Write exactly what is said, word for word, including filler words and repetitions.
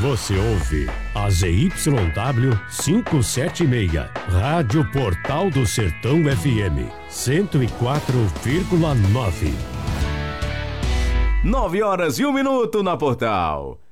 Você ouve a Z Y W quinhentos e setenta e seis, Rádio Portal do Sertão F M, cento e quatro vírgula nove. Nove horas e um minuto na Portal.